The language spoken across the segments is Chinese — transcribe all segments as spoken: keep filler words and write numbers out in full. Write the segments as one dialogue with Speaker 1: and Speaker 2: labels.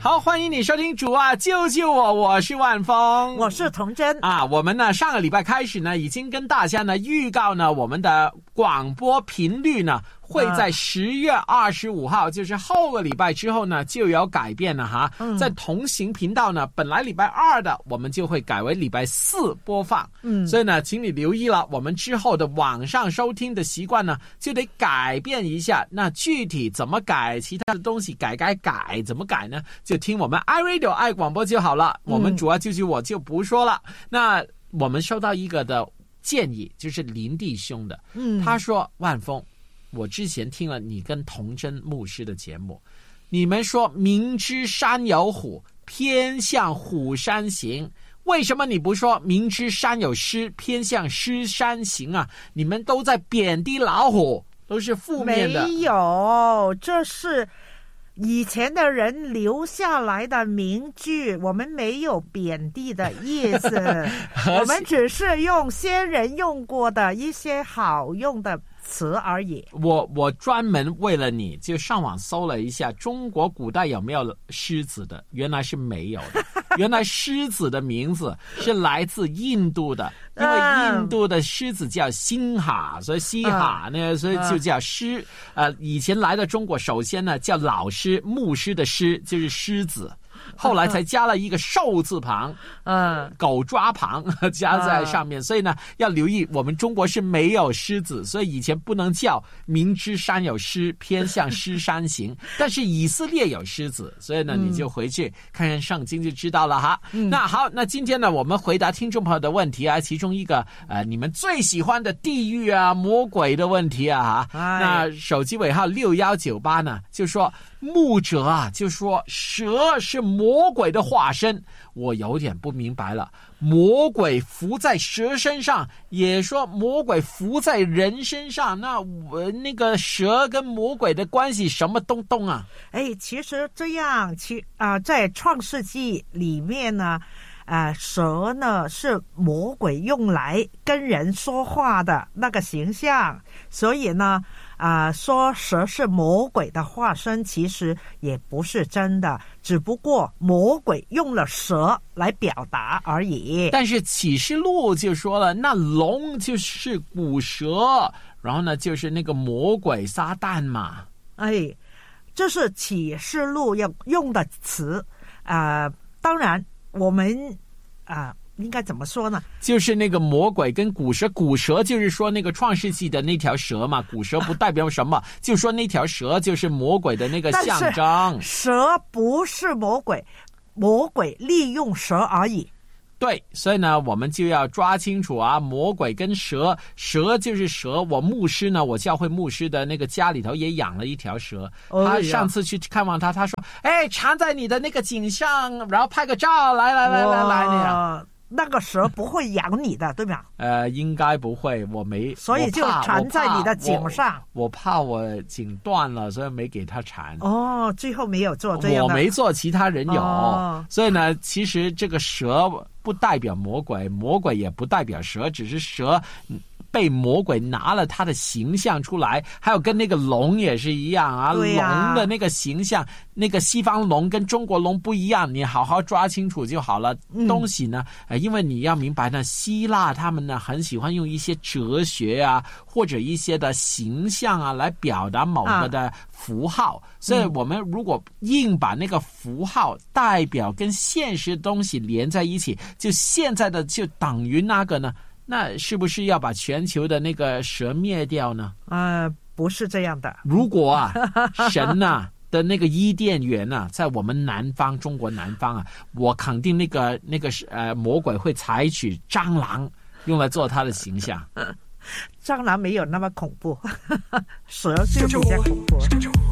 Speaker 1: 好，欢迎你收听主啊救救我，我是万峰，
Speaker 2: 我是童真
Speaker 1: 啊。我们呢上个礼拜开始呢，已经跟大家呢预告呢我们的广播频率呢会在十月二十五号、啊、就是后个礼拜之后呢就有改变了哈、嗯、在同行频道呢本来礼拜二的我们就会改为礼拜四播放，嗯，所以呢请你留意了，我们之后的网上收听的习惯呢就得改变一下，那具体怎么改，其他的东西改改改怎么改呢，就听我们 iRadio 爱广播就好了，我们主要救救我就不说了、嗯、那我们收到一个的建议，就是林弟兄的，嗯，他说万峰，我之前听了你跟童真牧师的节目，你们说明知山有虎，偏向虎山行，为什么你不说明知山有狮，偏向狮山行啊？你们都在贬低老虎，都是负面的。
Speaker 2: 没有，这是以前的人留下来的名句，我们没有贬低的意思我们只是用先人用过的一些好用的词而已。
Speaker 1: 我我专门为了你就上网搜了一下中国古代有没有狮子的，原来是没有的原来狮子的名字是来自印度的，因为印度的狮子叫辛哈，所以西哈呢、嗯、所以就叫狮、呃、以前来的中国首先呢叫老师，牧师的师就是狮子，后来才加了一个兽字旁，嗯，狗抓旁加在上面、嗯、所以呢要留意我们中国是没有狮子，所以以前不能叫明知山有狮，偏向狮山行但是以色列有狮子，所以呢、嗯、你就回去看看圣经就知道了哈、嗯、那好，那今天呢我们回答听众朋友的问题啊，其中一个呃你们最喜欢的地狱啊魔鬼的问题啊哈，那手机尾号六一九八呢就说牧者啊就说蛇是魔鬼的化身，我有点不明白了，魔鬼伏在蛇身上，也说魔鬼伏在人身上，那我那个蛇跟魔鬼的关系什么东东啊？
Speaker 2: 哎，其实这样，其啊、呃，在创世纪里面呢，呃，蛇呢是魔鬼用来跟人说话的那个形象，所以呢。啊、呃，说蛇是魔鬼的化身，其实也不是真的，只不过魔鬼用了蛇来表达而已。
Speaker 1: 但是启示录就说了，那龙就是古蛇，然后呢就是那个魔鬼撒旦嘛。
Speaker 2: 哎，这是启示录要用的词啊、呃。当然，我们啊。呃应该怎么说呢？
Speaker 1: 就是那个魔鬼跟古蛇，古蛇就是说那个创世纪的那条蛇嘛，古蛇不代表什么，就说那条蛇就是魔鬼的那个象征。
Speaker 2: 蛇不是魔鬼，魔鬼利用蛇而已。
Speaker 1: 对，所以呢我们就要抓清楚啊，魔鬼跟蛇，蛇就是蛇，我牧师呢，我教会牧师的那个家里头也养了一条蛇、哦、他上次去看望他，他说哎，缠在你的那个颈上，然后拍个照，来来来来来那样。
Speaker 2: 那个蛇不会咬你的，对吧？
Speaker 1: 呃，应该不会，我没，
Speaker 2: 所以就缠在你的颈上。
Speaker 1: 我，我怕我颈断了，所以没给他缠。
Speaker 2: 哦，最后没有做这样的。
Speaker 1: 我没做，其他人有。哦、所以呢，其实这个蛇不代表魔鬼，魔鬼也不代表蛇，只是蛇被魔鬼拿了他的形象出来，还有跟那个龙也是一样啊，龙的那个形象，那个西方龙跟中国龙不一样，你好好抓清楚就好了。嗯、东西呢，呃，因为你要明白呢，希腊他们呢很喜欢用一些哲学啊，或者一些的形象啊来表达某个的符号，啊、所以我们如果硬把那个符号代表跟现实的东西连在一起，就现在的就等于那个呢？那是不是要把全球的那个蛇灭掉呢？
Speaker 2: 呃，不是这样的。
Speaker 1: 如果啊，神啊的那个伊甸园啊，在我们南方，中国南方啊，我肯定那个那个呃魔鬼会采取蟑螂用来做他的形象。
Speaker 2: 蟑螂没有那么恐怖，蛇就比较恐怖。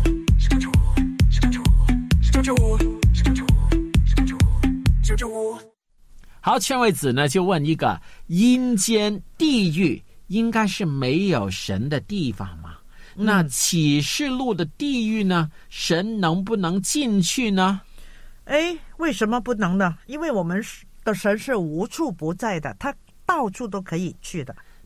Speaker 1: 好，劝位子呢就问一个，阴间地狱应该是没有神的地方吗？嗯、那启示录的地狱呢，神能不能进去呢？
Speaker 2: 哎，为什么不能呢？因为我们的神是无处不在的，他到处都可以去的。
Speaker 1: 那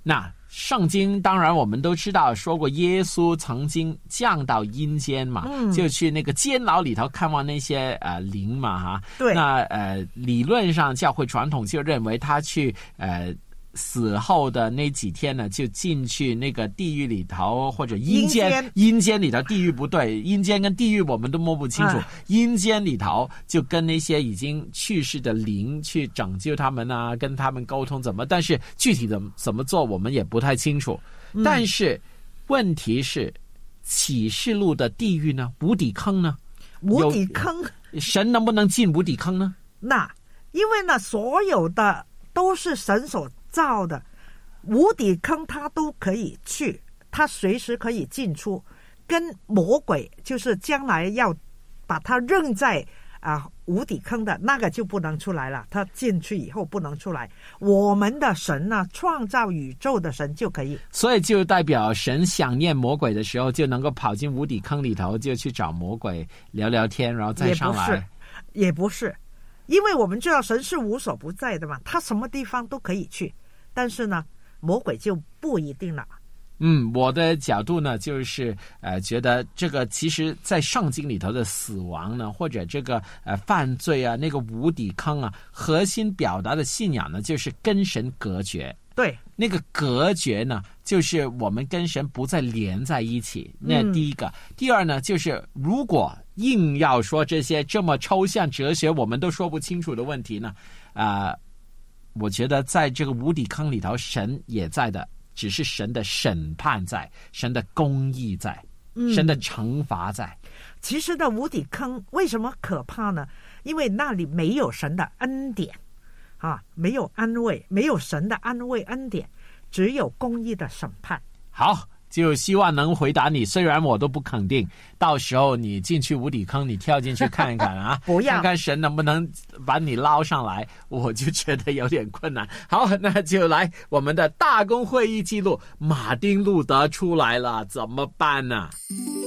Speaker 1: 圣经当然我们都知道说过，耶稣曾经降到阴间嘛，
Speaker 2: 嗯、
Speaker 1: 就去那个监牢里头看望那些呃灵嘛哈。
Speaker 2: 对。
Speaker 1: 那呃理论上教会传统就认为他去呃死后的那几天呢，就进去那个地狱里头或者阴间，阴 间, 阴间里头，地狱不对，阴间跟地狱我们都摸不清楚。啊、阴间里头就跟那些已经去世的灵去拯救他们啊，跟他们沟通怎么，但是具体的怎么做我们也不太清楚。嗯、但是问题是，启示录的地狱呢，无底坑呢？
Speaker 2: 无底坑，
Speaker 1: 神能不能进无底坑呢？
Speaker 2: 那因为呢，所有的都是神所造的，无底坑他都可以去，他随时可以进出，跟魔鬼就是将来要把他扔在啊、呃、无底坑的那个就不能出来了，他进去以后不能出来。我们的神呢，创造宇宙的神就可以，
Speaker 1: 所以就代表神想念魔鬼的时候，就能够跑进无底坑里头，就去找魔鬼聊聊天，然后再上来。
Speaker 2: 也不是，也不是。因为我们知道神是无所不在的嘛，他什么地方都可以去，但是呢，魔鬼就不一定了。
Speaker 1: 嗯，我的角度呢，就是呃，觉得这个其实在圣经里头的死亡呢，或者这个呃犯罪啊，那个无底坑啊，核心表达的信仰呢，就是跟神隔绝。
Speaker 2: 对，
Speaker 1: 那个隔绝呢，就是我们跟神不再连在一起。那第一个，嗯、第二呢，就是如果硬要说这些这么抽象哲学我们都说不清楚的问题呢，啊、呃，我觉得在这个无底坑里头，神也在的，只是神的审判在，神的公义在，嗯、神的惩罚在。
Speaker 2: 其实的无底坑为什么可怕呢？因为那里没有神的恩典。啊，没有安慰，没有神的安慰恩典，只有公义的审判。
Speaker 1: 好，就希望能回答你，虽然我都不肯定，到时候你进去无底坑，你跳进去看一看啊，
Speaker 2: 不要
Speaker 1: 看看神能不能把你捞上来，我就觉得有点困难。好，那就来我们的大公会议记录，马丁路德出来了，怎么办呢？